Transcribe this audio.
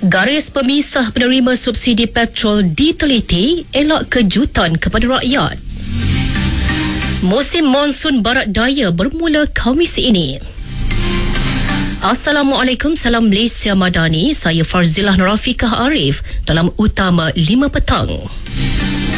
Garis pemisah penerima subsidi petrol diteliti, elak kejutan kepada rakyat. Musim monsun barat daya bermula Khamis ini. Assalamualaikum, salam Malaysia Madani. Saya Farzilah Nurafikah Arif dalam Utama 5 petang.